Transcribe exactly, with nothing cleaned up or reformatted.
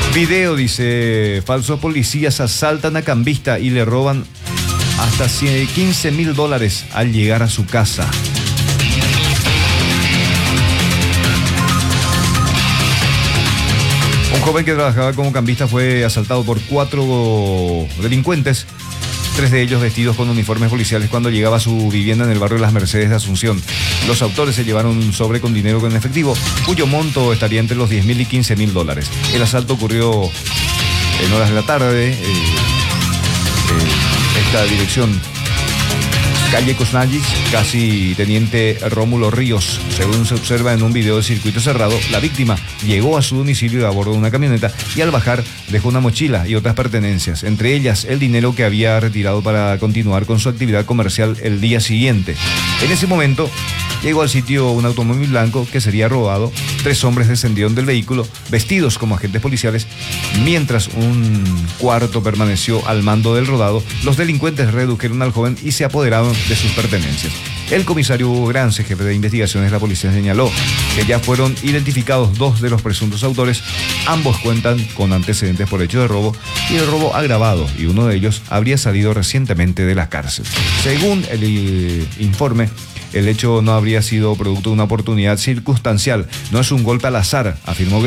Video, dice, falsos policías asaltan a cambista y le roban hasta quince mil dólares al llegar a su casa. Un joven que trabajaba como cambista fue asaltado por cuatro delincuentes, tres de ellos vestidos con uniformes policiales, cuando llegaba a su vivienda en el barrio de Las Mercedes de Asunción. Los autores se llevaron un sobre con dinero en efectivo, cuyo monto estaría entre los diez mil y quince mil dólares. El asalto ocurrió en horas de la tarde. Eh, eh, esta dirección, calle Cosnallis, casi Teniente Rómulo Ríos. Según se observa en un video de circuito cerrado, la víctima llegó a su domicilio a bordo de una camioneta y al bajar dejó una mochila y otras pertenencias, entre ellas el dinero que había retirado para continuar con su actividad comercial el día siguiente. En ese momento llegó al sitio un automóvil blanco que sería robado. Tres hombres descendieron del vehículo vestidos como agentes policiales. Mientras un cuarto permaneció al mando del rodado, los delincuentes redujeron al joven y se apoderaron de sus pertenencias. El comisario Hugo Grance, jefe de investigaciones de la policía, señaló que ya fueron identificados dos de los presuntos autores. Ambos cuentan con antecedentes por hecho de robo y de robo agravado, y uno de ellos habría salido recientemente de la cárcel. Según el eh, informe, el hecho no habría sido producto de una oportunidad circunstancial, no es un golpe al azar, afirmó Grance.